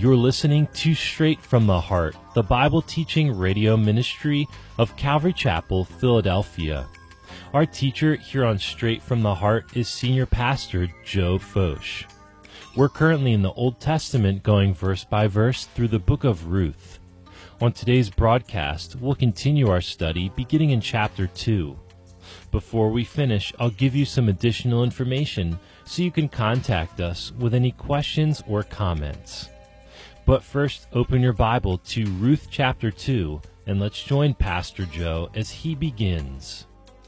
You're listening to Straight from the Heart, the Bible teaching radio ministry of Calvary Chapel, Philadelphia. Our teacher here on Straight from the Heart is Senior Pastor Joe Focht. We're currently in the Old Testament going verse by verse through the book of Ruth. On today's broadcast, we'll continue our study beginning in chapter 2. Before we finish, I'll give you some additional information so you can contact us with any questions or comments. But first, open your Bible to Ruth chapter 2, and let's join Pastor Joe as he begins.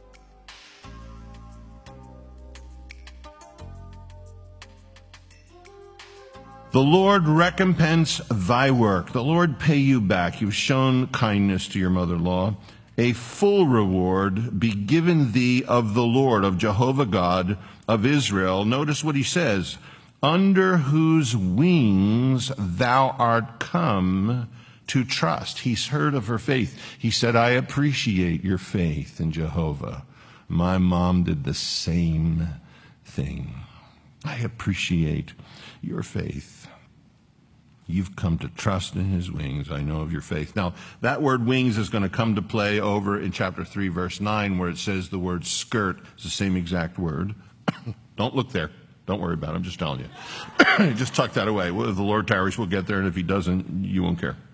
The Lord recompense thy work. The Lord pay you back. You've shown kindness to your mother-in-law. A full reward be given thee of the Lord, of Jehovah God of Israel. Notice what he says. Under whose wings thou art come to trust. He's heard of her faith. He said, I appreciate your faith in Jehovah. My mom did the same thing. I appreciate your faith. You've come to trust in his wings. I know of your faith. Now, that word wings is going to come to play over in chapter 3, verse 9, where it says the word skirt. It's the same exact word. Don't look there. Don't worry about it. I'm just telling you. Just tuck that away. Well, if the Lord tarries, we'll get there, and if he doesn't, you won't care.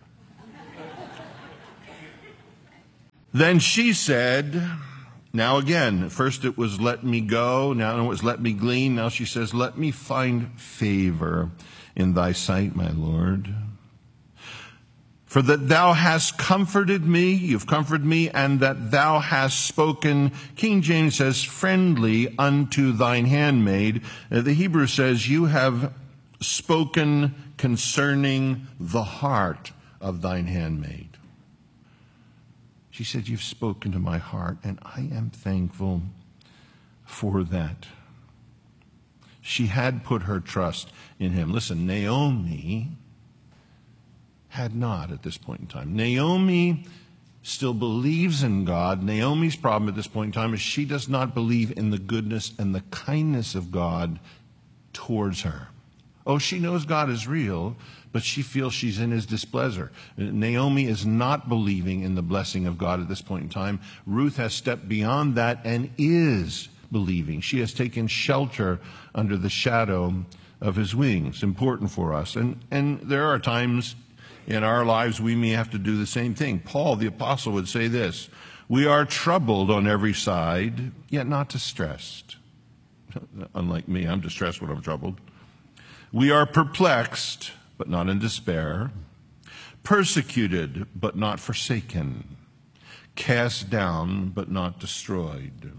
Then she said, now again, first it was let me go, now it was let me glean, now she says, let me find favor in thy sight, my Lord. For that thou hast comforted me, you've comforted me, and that thou hast spoken, King James says, friendly unto thine handmaid. The Hebrew says, you have spoken concerning the heart of thine handmaid. She said, you've spoken to my heart, and I am thankful for that. She had put her trust in him. Listen, Naomi had not at this point in time. Naomi still believes in God. Naomi's problem at this point in time is she does not believe in the goodness and the kindness of God towards her. Oh, she knows God is real, but she feels she's in his displeasure. Naomi is not believing in the blessing of God at this point in time. Ruth has stepped beyond that and is believing. She has taken shelter under the shadow of his wings. Important for us. And there are times in our lives we may have to do the same thing. Paul, the apostle, would say this, we are troubled on every side, yet not distressed. Unlike me, I'm distressed when I'm troubled. We are perplexed, but not in despair. Persecuted, but not forsaken. Cast down, but not destroyed.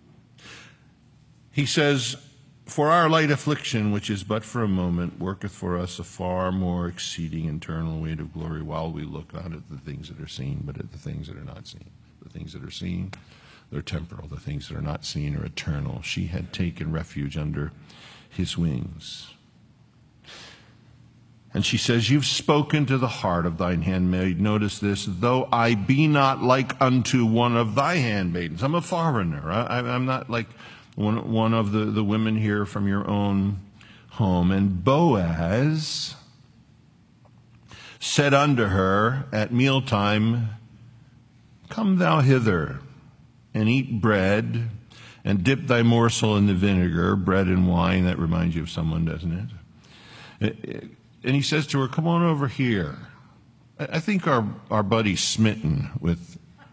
He says, for our light affliction, which is but for a moment, worketh for us a far more exceeding eternal weight of glory, while we look not at the things that are seen, but at the things that are not seen. The things that are seen, they're temporal. The things that are not seen are eternal. She had taken refuge under his wings. And she says, you've spoken to the heart of thine handmaid. Notice this, though I be not like unto one of thy handmaidens. I'm a foreigner. I'm not like one of the women here from your own home. And Boaz said unto her at mealtime, come thou hither and eat bread and dip thy morsel in the vinegar, bread and wine. That reminds you of someone, doesn't it? And he says to her, come on over here. I think our buddy's smitten with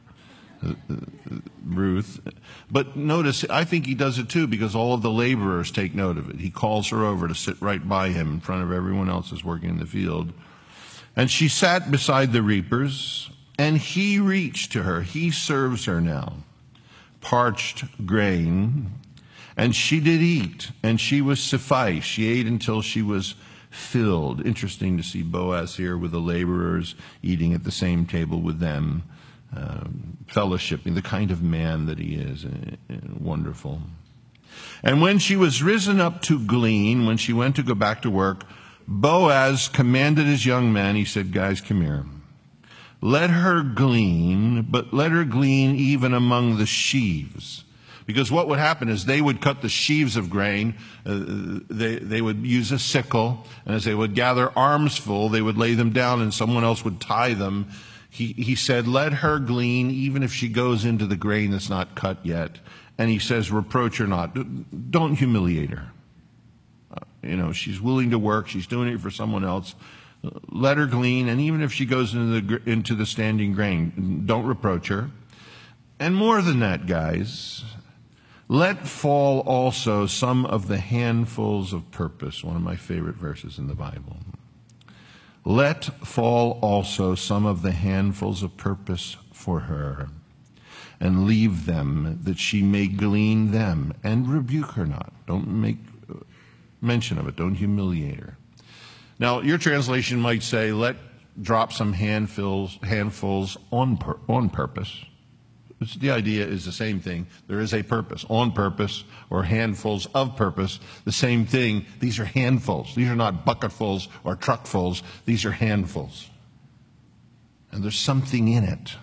Ruth. But notice, I think he does it too because all of the laborers take note of it. He calls her over to sit right by him in front of everyone else who's working in the field. And she sat beside the reapers, and he reached to her. He serves her now. Parched grain. And she did eat, and she was sufficed. She ate until she was filled. Interesting to see Boaz here with the laborers eating at the same table with them. Fellowshipping, the kind of man that he is. Wonderful. And when she was risen up to glean, when she went to go back to work, Boaz commanded his young men, he said, guys, come here. Let her glean, but let her glean even among the sheaves. Because what would happen is they would cut the sheaves of grain, they would use a sickle, and as they would gather arms full, they would lay them down and someone else would tie them. He said, let her glean even if she goes into the grain that's not cut yet. And he says, reproach her not. Don't humiliate her. She's willing to work. She's doing it for someone else. Let her glean, and even if she goes into the standing grain, don't reproach her. And more than that, guys, let fall also some of the handfuls of purpose, one of my favorite verses in the Bible. Let fall also some of the handfuls of purpose for her, and leave them, that she may glean them, and rebuke her not. Don't make mention of it. Don't humiliate her. Now, your translation might say, drop some handfuls on purpose. The idea is the same thing. There is a purpose, on purpose, or handfuls of purpose. The same thing. These are handfuls. These are not bucketfuls or truckfuls. These are handfuls. And there's something in it,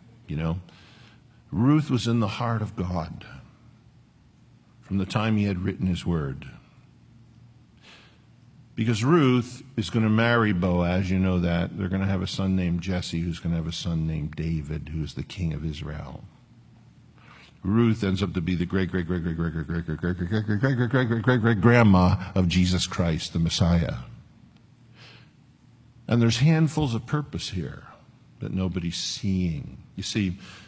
Ruth was in the heart of God from the time he had written his word. Because Ruth is going to marry Boaz, you know that. They're going to have a son named Jesse, who's going to have a son named David, who is the king of Israel. Ruth ends up to be the great-great-great-great-great-great-great-great-great-great-great-great-grandma of Jesus Christ, the Messiah. And there's handfuls of purpose here that nobody's seeing. You see,